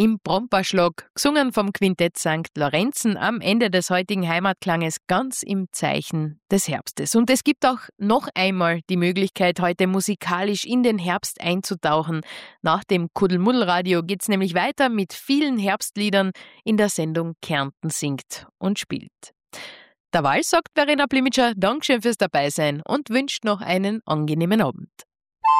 im Bromperschlag, gesungen vom Quintett St. Lorenzen am Ende des heutigen Heimatklanges, ganz im Zeichen des Herbstes. Und es gibt auch noch einmal die Möglichkeit, heute musikalisch in den Herbst einzutauchen. Nach dem Kuddelmuddelradio geht's nämlich weiter mit vielen Herbstliedern in der Sendung Kärnten singt und spielt. Derweil sagt Verena Plimitscher Dankeschön fürs Dabeisein und wünscht noch einen angenehmen Abend.